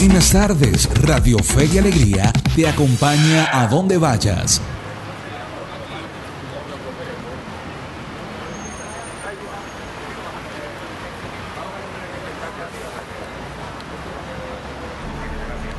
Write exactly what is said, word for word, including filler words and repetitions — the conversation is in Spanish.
En las tardes, Radio Fe y Alegría te acompaña a donde vayas.